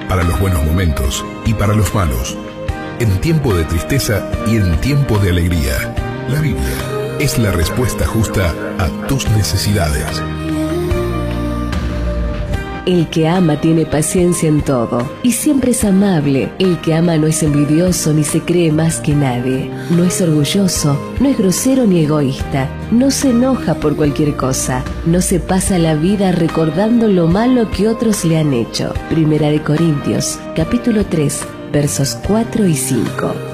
para los buenos momentos y para los malos, en tiempo de tristeza y en tiempo de alegría. La Biblia es la respuesta justa a tus necesidades. El que ama tiene paciencia en todo y siempre es amable. El que ama no es envidioso ni se cree más que nadie. No es orgulloso, no es grosero ni egoísta. No se enoja por cualquier cosa. No se pasa la vida recordando lo malo que otros le han hecho. Primera de Corintios, capítulo 3, versos 4 y 5.